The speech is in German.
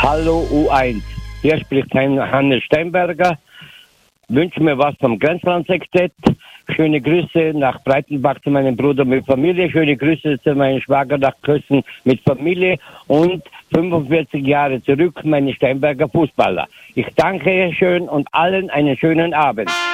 Hallo U1. Hier spricht Hannes Steinberger. Wünsche mir was vom Grenzland-Sextett. Schöne Grüße nach Breitenbach zu meinem Bruder mit Familie. Schöne Grüße zu meinem Schwager nach Kössen mit Familie. Und 45 Jahre zurück meine Steinberger Fußballer. Ich danke schön und allen einen schönen Abend.